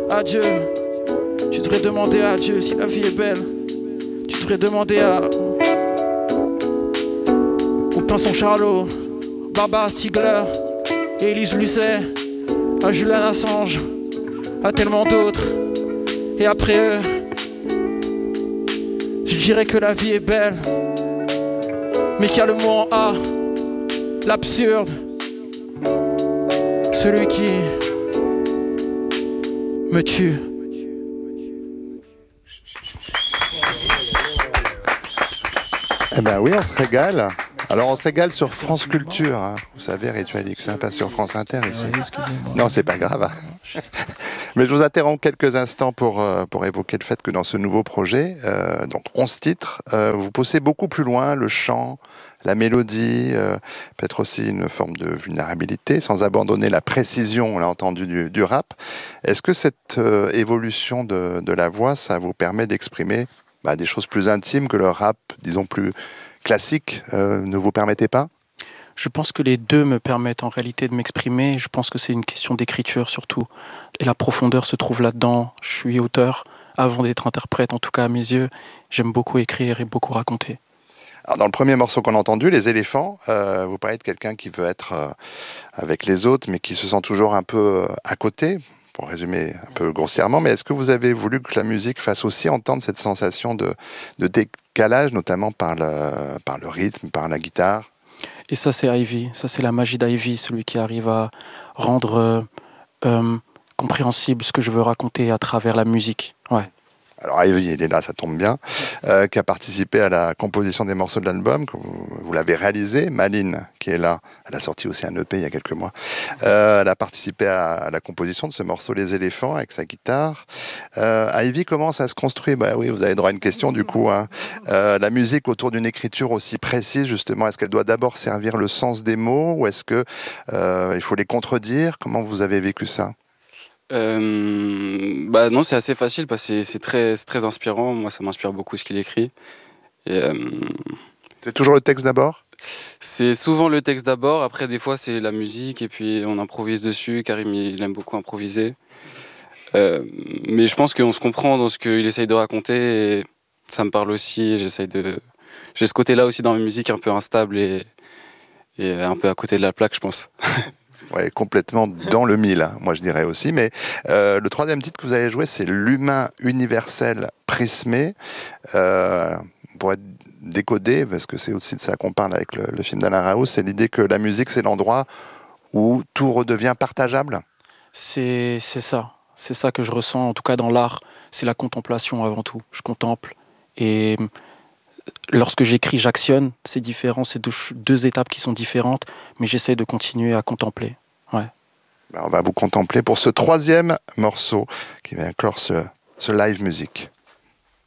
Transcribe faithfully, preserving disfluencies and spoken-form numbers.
à Dieu. Tu devrais demander à Dieu si la vie est belle. Tu devrais demander à au Pinson Charlot, Barbara Stiegler, Élise Lucet, à Julian Assange, à tellement d'autres. Et après eux, je dirais que la vie est belle, mais qu'il y a le mot en A, l'absurde, celui qui me tue. Eh ben oui, on se régale. Alors on se régale sur France Culture, hein. Vous savez, Rituel X, hein, pas sur France Inter ici. Ouais, excusez-moi. Non, c'est pas grave. Mais je vous interromps quelques instants pour, euh, pour évoquer le fait que dans ce nouveau projet, euh, donc onze titres, euh, vous poussez beaucoup plus loin le chant, la mélodie, euh, peut-être aussi une forme de vulnérabilité, sans abandonner la précision, on l'a entendu, du, du rap. Est-ce que cette euh, évolution de, de la voix, ça vous permet d'exprimer bah, des choses plus intimes que le rap, disons plus classique, euh, ne vous permettait pas ? Je pense que les deux me permettent en réalité de m'exprimer. Je pense que c'est une question d'écriture surtout. Et la profondeur se trouve là-dedans. Je suis auteur avant d'être interprète, en tout cas à mes yeux. J'aime beaucoup écrire et beaucoup raconter. Alors dans le premier morceau qu'on a entendu, Les éléphants, euh, vous parlez de quelqu'un qui veut être euh, avec les autres, mais qui se sent toujours un peu euh, à côté, pour résumer un peu grossièrement. Mais est-ce que vous avez voulu que la musique fasse aussi entendre cette sensation de, de décalage, notamment par le, par le rythme, par la guitare ? Et ça, c'est Ivy. Ça, c'est la magie d'Ivy, celui qui arrive à rendre euh, euh, compréhensible ce que je veux raconter à travers la musique. Ouais. Alors Ivy, il est là, ça tombe bien, euh, qui a participé à la composition des morceaux de l'album, que vous, vous l'avez réalisé. Maline, qui est là, elle a sorti aussi un E P il y a quelques mois, euh, elle a participé à, à la composition de ce morceau Les éléphants avec sa guitare. Euh, Ivy commence à se construire, bah oui, vous avez droit à une question du coup, hein. euh, la musique autour d'une écriture aussi précise, justement, est-ce qu'elle doit d'abord servir le sens des mots, ou est-ce que euh, il faut les contredire ? Comment vous avez vécu ça ? Euh, bah non, c'est assez facile parce que c'est, c'est, très, c'est très inspirant. Moi, ça m'inspire beaucoup ce qu'il écrit. Et, euh, c'est toujours le texte d'abord ? C'est souvent le texte d'abord. Après, des fois, c'est la musique et puis on improvise dessus. Karim, il aime beaucoup improviser. Euh, mais je pense qu'on se comprend dans ce qu'il essaye de raconter. Et ça me parle aussi. J'essaye de... J'ai ce côté-là aussi dans ma musique un peu instable et, et un peu à côté de la plaque, je pense. Ouais, complètement dans le mille, hein, moi je dirais aussi. Mais euh, le troisième titre que vous allez jouer, c'est L'humain universel prismé. Euh, pour être décodé, parce que c'est aussi de ça qu'on parle avec le, le film d'Alain Raoult, c'est l'idée que la musique, c'est l'endroit où tout redevient partageable. C'est, c'est ça. C'est ça que je ressens, en tout cas dans l'art. C'est la contemplation avant tout. Je contemple. Et lorsque j'écris, j'actionne. C'est différent. C'est deux, deux étapes qui sont différentes. Mais j'essaie de continuer à contempler. Ouais. Ben, on va vous contempler pour ce troisième morceau qui va clore ce, ce live musique.